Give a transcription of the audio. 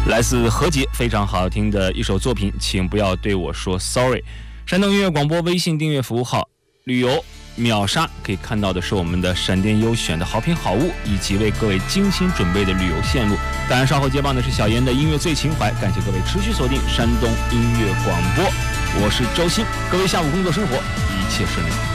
来自何洁非常好听的一首作品，请不要对我说 sorry。山东音乐广播微信订阅服务号旅游秒杀可以看到的是我们的闪电优选的好品好物，以及为各位精心准备的旅游线路。当然稍后接棒的是小严的音乐最情怀，感谢各位持续锁定山东音乐广播，我是周鑫，各位下午工作生活一切顺利。